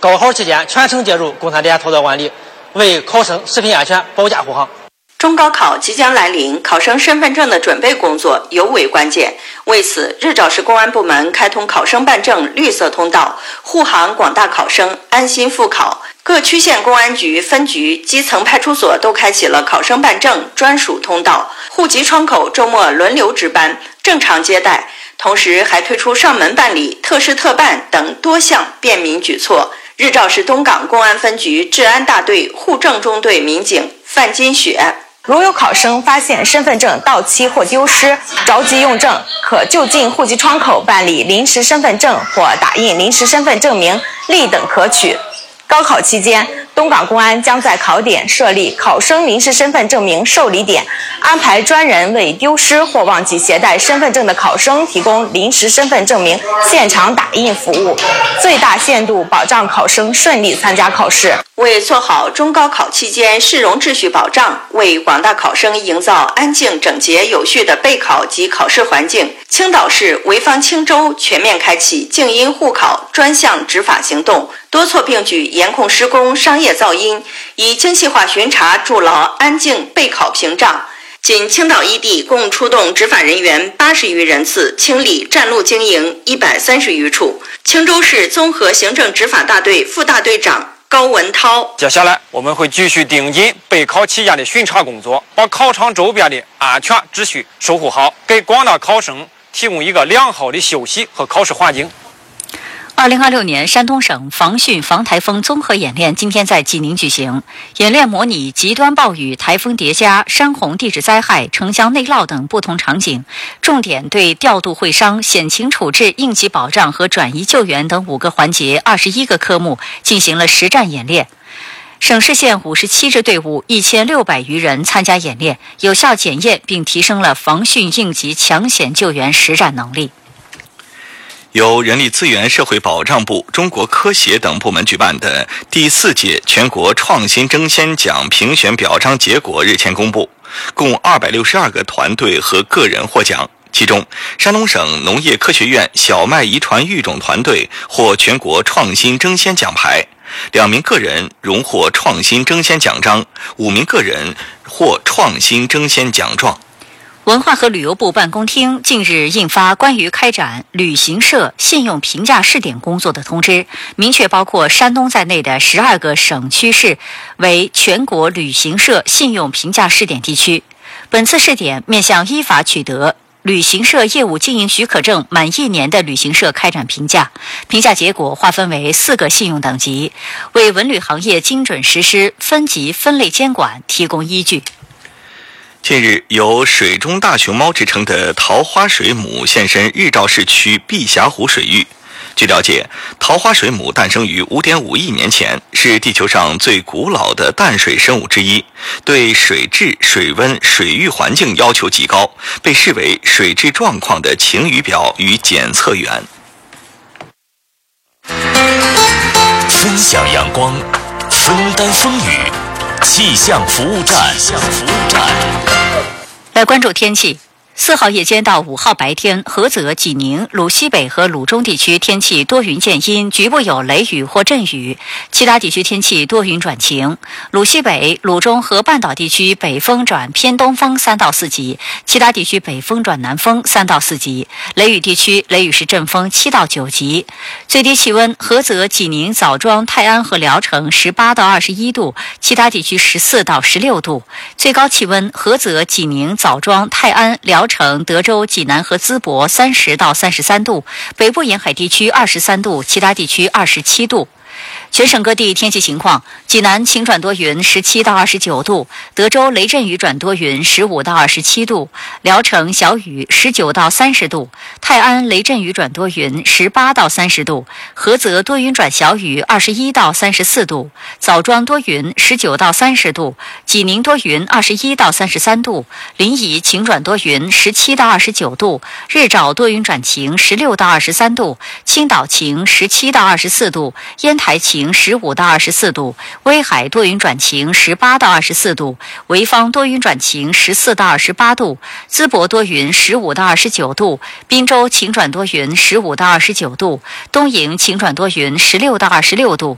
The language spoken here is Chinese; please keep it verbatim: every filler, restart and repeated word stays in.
高考期间全程介入共产点操作管理，为考生食品安全保驾护航。 中高考即将来临，考生身份证的准备工作尤为关键。为此，日照市公安部门开通考生办证绿色通道，护航广大考生安心复考。各区县公安局分局、基层派出所都开启了考生办证专属通道，户籍窗口周末轮流值班，正常接待。同时还推出上门办理、特事特办等多项便民举措。日照市东港公安分局治安大队户政中队民警范金雪。 如有考生发现身份证到期或丢失，着急用证，可就近户籍窗口办理临时身份证或打印临时身份证明，立等可取。高考期间，东港公安将在考点设立考生临时身份证明受理点，安排专人为丢失或忘记携带身份证的考生提供临时身份证明现场打印服务，最大限度保障考生顺利参加考试。 为做好中高考期间市容秩序保障，为广大考生营造安静、整洁、有序的备考及考试环境，青岛市潍坊青州全面开启静音护考专项执法行动，多措并举严控施工、商业噪音，以精细化巡查筑牢安静备考屏障。仅青岛一地共出动执法人员八十余人次，清理占路经营一百三十余处。青州市综合行政执法大队副大队长高文涛， 接下来我们会继续盯紧备考期间的巡查工作，把考场周边的安全秩序守护好，给广大考生提供一个良好的休息和考试环境。 二零二六年山东省防汛防台风综合演练今天在济宁举行。演练模拟极端暴雨、台风叠加、山洪地质灾害、城乡内涝等不同场景，重点对调度会商、险情处置、应急保障和转移救援等五个环节二十一个科目进行了实战演练。省市县五十七支队伍一千六百余人参加演练，有效检验并提升了防汛应急抢险救援实战能力。 由人力资源社会保障部、中国科协等部门举办的第四届全国创新争先奖评选表彰结果日前公布，共二百六十二个团队和个人获奖。其中，山东省农业科学院小麦遗传育种团队获全国创新争先奖牌，两名个人荣获创新争先奖章，五名个人获创新争先奖状。 文化和旅游部办公厅近日印发关于开展旅行社信用评价试点工作的通知，明确包括山东在内的十二个省区市为全国旅行社信用评价试点地区。本次试点面向依法取得旅行社业务经营许可证满一年的旅行社开展评价，评价结果划分为四个信用等级，为文旅行业精准实施分级分类监管提供依据。 近日，有水中大熊猫之称的桃花水母现身日照市区碧霞湖水域。据了解，桃花水母诞生于 五点五亿年前，是地球上最古老的淡水生物之一，对水质、水温、水域环境要求极高，被视为水质状况的晴雨表与检测员。 分享阳光，分担风雨，气象服务站。气象服务站。 来关注天气。四号夜间到五号白天，菏泽、济宁、鲁西北和鲁中地区天气多云见阴，局部有雷雨或阵雨；其他地区天气多云转晴。鲁西北、鲁中和半岛地区北风转偏东风三到四级，其他地区北风转南风三到四级。雷雨地区雷雨是阵风七到九级。最低气温，菏泽、济宁、枣庄、泰安和聊城十八到二十一度，其他地区十四到十六度。最高气温，菏泽、济宁、枣庄、泰安、聊城、德州、济南和淄博三十到三十三度，北部沿海地区二十三度，其他地区二十七度。全省各地天气情况：济南晴转多云，十七到二十九度；德州雷阵雨转多云，十五到二十七度；聊城小雨，十九到三十度；泰安雷阵雨转多云，十八到三十度；菏泽多云转小雨，二十一到三十四度；枣庄多云，十九到三十度；济宁多云，二十一到三十三度；临沂晴转多云，十七到二十九度；日照多云转晴，十六到二十三度；青岛晴，十七到二十四度；烟台晴十五到二十四度，威海多云转晴十八到二十四度，潍坊多云转晴十四到二十八度，淄博多云十五到二十九度，滨州晴转多云十五到二十九度，东营晴转多云十六到二十六度，